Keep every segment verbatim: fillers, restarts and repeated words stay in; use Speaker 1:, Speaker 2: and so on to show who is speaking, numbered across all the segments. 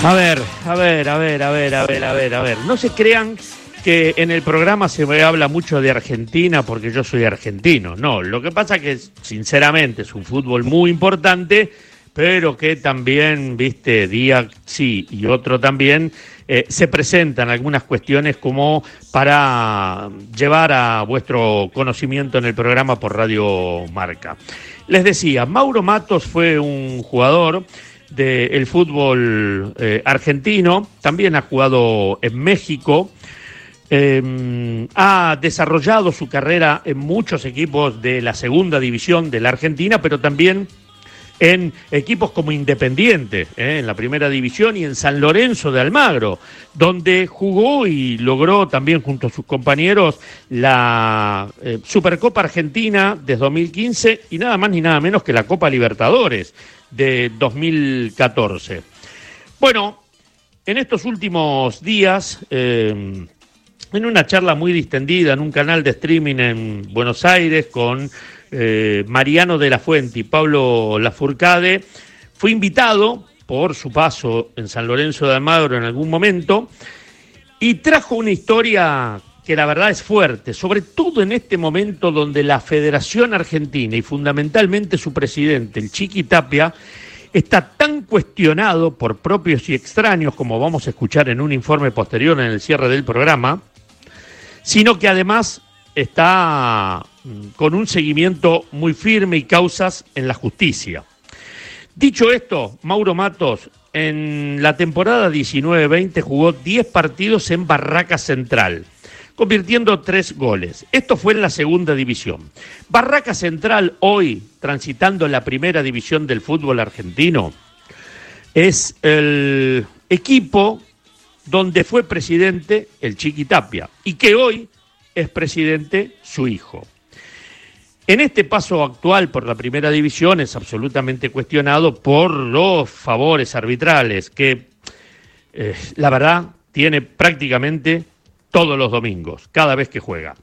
Speaker 1: A ver, a ver, a ver, a ver, a ver, a ver, a ver. No se crean que en el programa se me habla mucho de Argentina porque yo soy argentino. No, lo que pasa que, sinceramente, es un fútbol muy importante, pero que también, viste, día sí y otro también, eh, se presentan algunas cuestiones como para llevar a vuestro conocimiento en el programa por Radio Marca. Les decía, Mauro Matos fue un jugador del fútbol eh, argentino, también ha jugado en México, eh, ha desarrollado su carrera en muchos equipos de la segunda división de la Argentina, pero también en equipos como Independiente, eh, en la primera división, y en San Lorenzo de Almagro, donde jugó y logró también junto a sus compañeros la eh, Supercopa Argentina de dos mil quince y nada más ni nada menos que la Copa Libertadores de dos mil catorce. Bueno, en estos últimos días, eh, en una charla muy distendida en un canal de streaming en Buenos Aires con eh, Mariano de la Fuente y Pablo Lafourcade, fue invitado por su paso en San Lorenzo de Almagro en algún momento y trajo una historia que la verdad es fuerte, sobre todo en este momento donde la Federación Argentina y fundamentalmente su presidente, el Chiqui Tapia, está tan cuestionado por propios y extraños, como vamos a escuchar en un informe posterior en el cierre del programa, sino que además está con un seguimiento muy firme y causas en la justicia. Dicho esto, Mauro Matos en la temporada diecinueve veinte jugó diez partidos en Barraca Central, convirtiendo tres goles. Esto fue en la segunda división. Barraca Central, hoy transitando la primera división del fútbol argentino, es el equipo donde fue presidente el Chiqui Tapia y que hoy es presidente su hijo. En este paso actual por la primera división es absolutamente cuestionado por los favores arbitrales que, eh, la verdad, tiene prácticamente todos los domingos, cada vez que juega.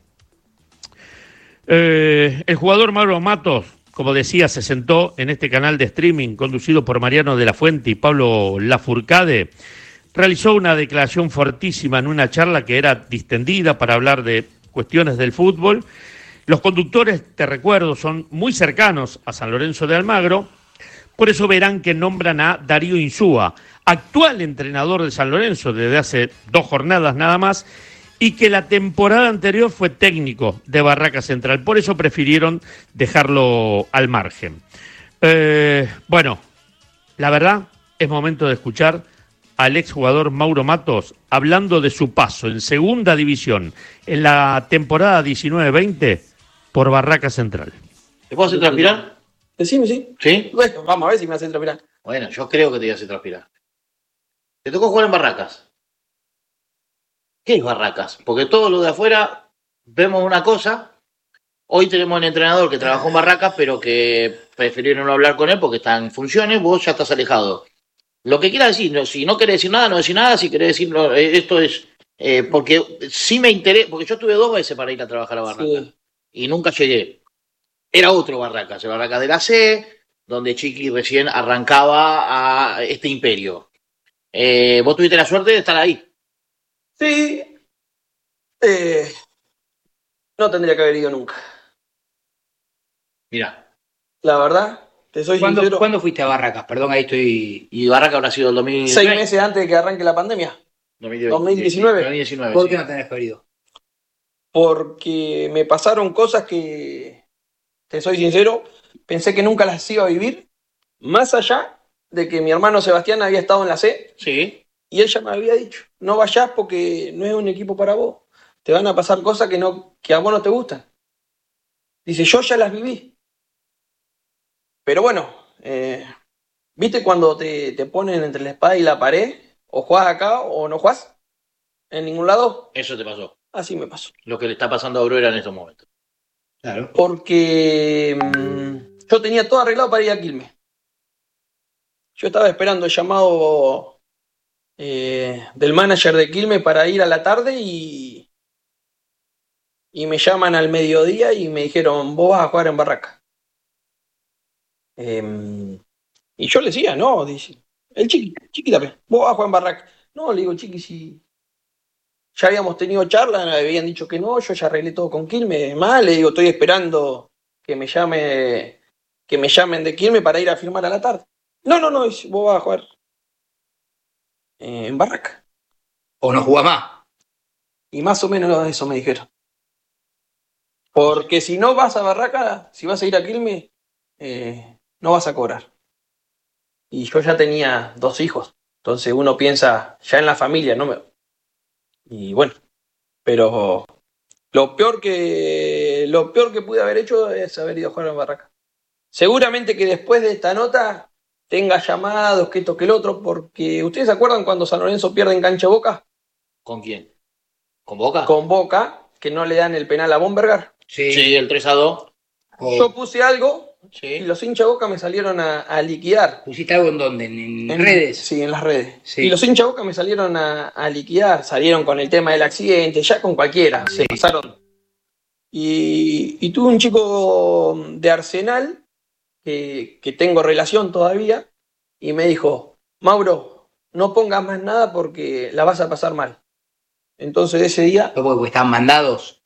Speaker 1: Eh, el jugador Mauro Matos, como decía, se sentó en este canal de streaming conducido por Mariano de la Fuente y Pablo Lafourcade, realizó una declaración fortísima en una charla que era distendida para hablar de cuestiones del fútbol. Los conductores, te recuerdo, son muy cercanos a San Lorenzo de Almagro, por eso verán que nombran a Darío Insúa, actual entrenador de San Lorenzo desde hace dos jornadas nada más, y que la temporada anterior fue técnico de Barraca Central, por eso prefirieron dejarlo al margen. Eh, bueno, la verdad es momento de escuchar al exjugador Mauro Matos hablando de su paso en segunda división en la temporada diecinueve veinte por Barraca Central.
Speaker 2: ¿Te puedo hacer transpirar?
Speaker 3: Decime, sí.
Speaker 2: ¿Sí?
Speaker 3: Bueno, vamos a ver si me hace transpirar.
Speaker 2: Bueno, yo creo que te voy a hacer transpirar. Te tocó jugar en Barracas. ¿Qué es Barracas? Porque todos los de afuera vemos una cosa. Hoy tenemos un entrenador que trabajó en Barracas, pero que prefirieron no hablar con él porque está en funciones. Vos ya estás alejado. Lo que quiera decir, no, si no querés decir nada, no decir nada. Si querés decir, no, esto es... Eh, porque sí me interesa, porque yo estuve dos veces para ir a trabajar a Barracas. Sí. Y nunca llegué. Era otro Barracas, el Barracas de la C, donde Chiqui recién arrancaba a este imperio. Eh, vos tuviste la suerte de estar ahí.
Speaker 3: Sí. Eh, no tendría que haber ido nunca.
Speaker 2: Mirá.
Speaker 3: La verdad, te soy
Speaker 4: ¿Cuándo,
Speaker 3: sincero.
Speaker 4: ¿Cuándo fuiste a Barracas? Perdón, ahí estoy...
Speaker 2: ¿Y Barracas habrá sido el dos mil diecinueve?
Speaker 3: Seis meses antes de que arranque la pandemia.
Speaker 2: dos mil diecinueve.
Speaker 3: dos mil diecinueve.
Speaker 2: dos mil diecinueve,
Speaker 4: ¿Por
Speaker 2: sí.
Speaker 4: qué no tenés que haber ido?
Speaker 3: Porque me pasaron cosas que, te soy sincero, pensé que nunca las iba a vivir, más allá de que mi hermano Sebastián había estado en la C,
Speaker 2: Sí.
Speaker 3: y él ya me había dicho, no vayas porque no es un equipo para vos, te van a pasar cosas que, no, que a vos no te gustan. Dice, yo ya las viví. Pero bueno, eh, ¿viste cuando te, te ponen entre la espada y la pared? O jugás acá o no jugás en ningún lado.
Speaker 2: Eso te pasó.
Speaker 3: Así me pasó.
Speaker 2: Lo que le está pasando a Bruera en estos momentos.
Speaker 4: Claro.
Speaker 3: Porque mmm, yo tenía todo arreglado para ir a Quilmes. Yo estaba esperando el llamado eh, del manager de Quilmes para ir a la tarde y, y me llaman al mediodía y me dijeron, vos vas a jugar en Barraca. Eh, y yo le decía, no, dice, El Chiqui, Chiqui también. Vos vas a jugar en Barraca. No, le digo, Chiqui, si ya habíamos tenido charla, me habían dicho que no, yo ya arreglé todo con Quilmes. Mal, le digo, estoy esperando que me llame, que me llamen de Quilmes para ir a firmar a la tarde. No, no, no, dice, vos vas a jugar eh, en Barraca.
Speaker 4: O no jugás más.
Speaker 3: Y más o menos eso me dijeron. Porque si no vas a Barraca, si vas a ir a Quilmes, eh, no vas a cobrar. Y yo ya tenía dos hijos. Entonces uno piensa ya en la familia, ¿no? Me... Y bueno, pero lo peor que lo peor que pude haber hecho es haber ido a jugar en Barraca. Seguramente que después de esta nota tenga llamados, que esto, que el otro, porque ¿ustedes se acuerdan cuando San Lorenzo pierde en cancha Boca?
Speaker 2: ¿Con quién? ¿Con Boca?
Speaker 3: Con Boca, que no le dan el penal a Bombergar.
Speaker 4: Sí.
Speaker 2: Sí, el tres a dos.
Speaker 4: O-
Speaker 3: Yo puse algo y
Speaker 2: Sí.
Speaker 3: los hinchas Boca me salieron a, a liquidar.
Speaker 4: ¿Pusiste algo en dónde? ¿En, en
Speaker 3: En-
Speaker 4: redes?
Speaker 3: Sí, en las redes.
Speaker 4: Sí.
Speaker 3: Y los hinchas Boca me salieron a, a liquidar, salieron con el tema del accidente, ya con cualquiera, se pasaron. Y, y tuve un chico de Arsenal, que, que tengo relación todavía, y me dijo, Mauro, no pongas más nada porque la vas a pasar mal. Entonces ese día,
Speaker 4: ¿No porque están mandados?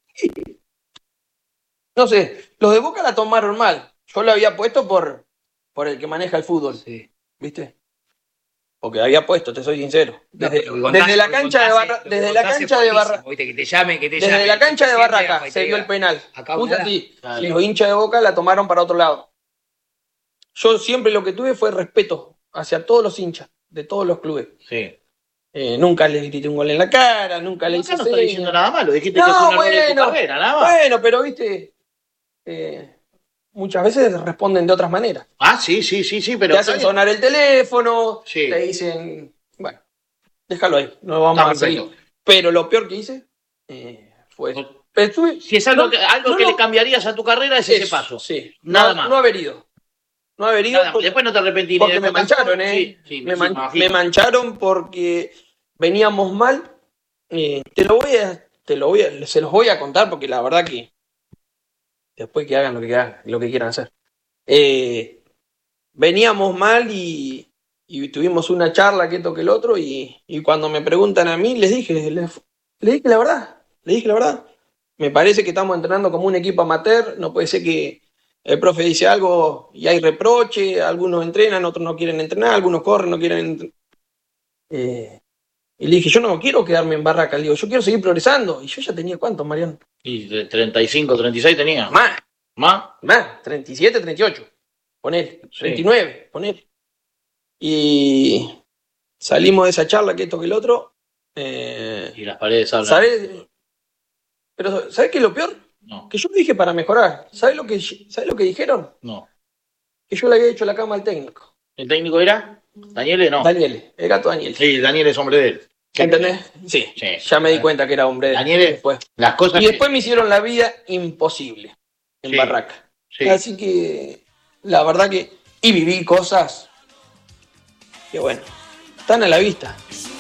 Speaker 3: no sé, los de Boca la tomaron mal. Yo lo había puesto por, por el que maneja el fútbol,
Speaker 4: Sí.
Speaker 3: ¿viste? Porque había puesto, te soy sincero. Desde,
Speaker 4: No, pero contás-
Speaker 3: desde la cancha de
Speaker 4: contás-
Speaker 3: Barra,
Speaker 4: lo
Speaker 3: desde la
Speaker 4: contás
Speaker 3: cancha
Speaker 4: es
Speaker 3: de
Speaker 4: fortísimo,
Speaker 3: Barra,
Speaker 4: ¿viste? Que te llamen, que te
Speaker 3: desde
Speaker 4: llamen.
Speaker 3: la cancha de
Speaker 4: Siempre
Speaker 3: Barraca
Speaker 4: abajo y
Speaker 3: se
Speaker 4: te
Speaker 3: dio el
Speaker 4: diga,
Speaker 3: penal.
Speaker 4: acá
Speaker 3: Justo
Speaker 4: nada.
Speaker 3: así.
Speaker 2: Claro.
Speaker 3: Y los hinchas de Boca la tomaron para otro lado. Yo siempre lo que tuve fue respeto hacia todos los hinchas de todos los clubes.
Speaker 2: Sí.
Speaker 3: Eh, nunca les grité un gol en la cara, nunca le
Speaker 2: Acá
Speaker 3: hice
Speaker 2: no está
Speaker 3: señas.
Speaker 2: diciendo nada malo, dijiste
Speaker 3: No,
Speaker 2: que fue un error de tu
Speaker 3: bueno,
Speaker 2: carrera, nada más.
Speaker 3: Bueno, pero viste, eh, muchas veces responden de otras maneras.
Speaker 2: Ah, sí, sí, sí, sí, pero
Speaker 3: Te
Speaker 2: está
Speaker 3: hacen
Speaker 2: bien.
Speaker 3: sonar el teléfono,
Speaker 2: Sí.
Speaker 3: te dicen, bueno, déjalo ahí, no vamos
Speaker 2: Está
Speaker 3: a seguir.
Speaker 2: perfecto.
Speaker 3: Pero lo peor que hice eh, fue eso. Pero estuve-
Speaker 2: Si es algo
Speaker 3: no,
Speaker 2: que, algo
Speaker 3: no,
Speaker 2: que
Speaker 3: no,
Speaker 2: le cambiarías a tu carrera es ese
Speaker 3: eso,
Speaker 2: paso.
Speaker 3: Sí,
Speaker 2: Nada
Speaker 3: no,
Speaker 2: más.
Speaker 3: no haber ido. No haber ido
Speaker 2: Nada,
Speaker 3: porque,
Speaker 2: después no te arrepentirías.
Speaker 3: porque me mancharon, ¿eh?
Speaker 2: Sí, sí,
Speaker 3: me,
Speaker 2: sí,
Speaker 3: man-
Speaker 2: me imagino.
Speaker 3: me mancharon porque veníamos mal. Eh, te lo voy a, te lo voy a, se los voy a contar porque la verdad que después que hagan lo que hagan, lo que quieran hacer. Eh, veníamos mal y, y tuvimos una charla que esto que el otro y, y cuando me preguntan a mí les dije, les, les dije la verdad, les dije la verdad. Me parece que estamos entrenando como un equipo amateur, no puede ser que el profe dice algo y hay reproche, algunos entrenan, otros no quieren entrenar, algunos corren, no quieren entrenar. Eh, y le dije, yo no quiero quedarme en Barraca, le digo, yo quiero seguir progresando. Y yo ya tenía cuántos, Mariano.
Speaker 2: Y de treinta y cinco, treinta y seis tenía.
Speaker 3: Más,
Speaker 2: ¿Más?
Speaker 3: más, treinta y siete, treinta y ocho. Poner,
Speaker 2: Sí.
Speaker 3: treinta y nueve, poner. Y salimos de esa charla, que esto que el otro. Eh,
Speaker 2: Y las paredes hablan.
Speaker 3: ¿Sabes? Pero ¿sabes qué es lo peor?
Speaker 2: No,
Speaker 3: Que yo lo dije para mejorar. ¿Sabes lo que, ¿sabes lo que dijeron?
Speaker 2: no.
Speaker 3: Que yo le había hecho la cama al técnico.
Speaker 2: ¿El técnico era? ¿Daniele? No.
Speaker 3: Daniel, el gato Daniel.
Speaker 2: Sí, Daniel es hombre de él.
Speaker 3: ¿Entendés? Sí.
Speaker 2: Sí.
Speaker 3: Ya me di cuenta que era hombre de
Speaker 2: Daniel,
Speaker 3: después.
Speaker 2: Las cosas
Speaker 3: Y
Speaker 2: que-
Speaker 3: después me hicieron la vida imposible en
Speaker 2: Sí.
Speaker 3: Barraca.
Speaker 2: Sí.
Speaker 3: Así que la verdad que... Y viví cosas que bueno, están a la vista.